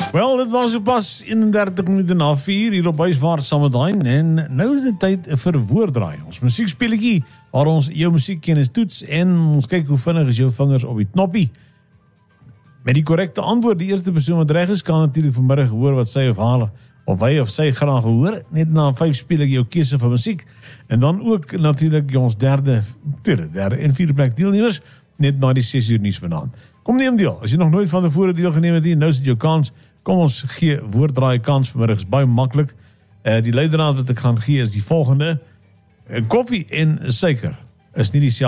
Wel, dit was so pas 31 minute na 4 hier op Huiswaard saam met Hein. En nou is dit tyd vir woorddraai. Ons musiekspeletjie waar ons jou musiekkennis toets en ons kyk hoe vinnig is jou vingers op die knoppie. Met die korrekte antwoord, die eerste persoon wat reg is, kan natuurlik vanmiddag hoor wat sy of haar of hy of sy graag hoor. Net na 5 speel ek jou keuse van musiek. En dan ook natuurlik ons derde en vierde plek deelnemers net na die 6 uur nuus vanaand. Kom neem deel. As jy nog nooit van tevore deelgeneem het, nou is dit jou kans. Kom ons gee woorddraai kans vanmiddag, is baie maklik. Die leidraad wat ek gaan gee is die volgende. Koffie en suiker is nie dieselfde